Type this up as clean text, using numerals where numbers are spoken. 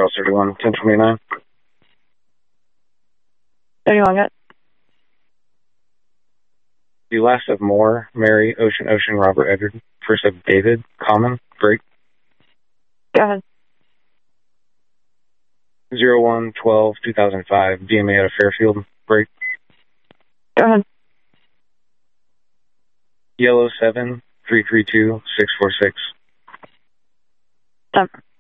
Charles 31, 1029. 31, got it. The last of Moore, Mary, Ocean, Ocean, Robert, Edward. First of David, Common, break. Go ahead. 01/12/2005, DMA out of Fairfield, break. Go ahead. Yellow 7, 332-646. Done.